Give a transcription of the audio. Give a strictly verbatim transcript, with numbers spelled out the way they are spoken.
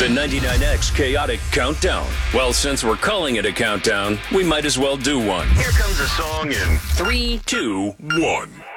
The ninety-nine X Chaotic Countdown. Well, since we're calling it a countdown, we might as well do one. Here comes a song in three, two, one.